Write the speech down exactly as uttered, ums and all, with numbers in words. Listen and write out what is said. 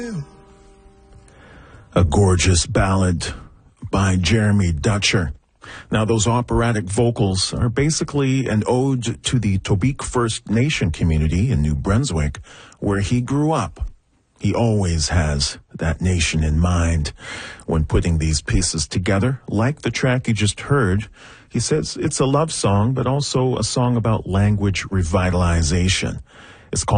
A gorgeous ballad by Jeremy Dutcher. Now, those operatic vocals are basically an ode to the Tobique First Nation community in New Brunswick, where he grew up. He always has that nation in mind when putting these pieces together. Like the track you just heard, he says it's a love song, but also a song about language revitalization. It's called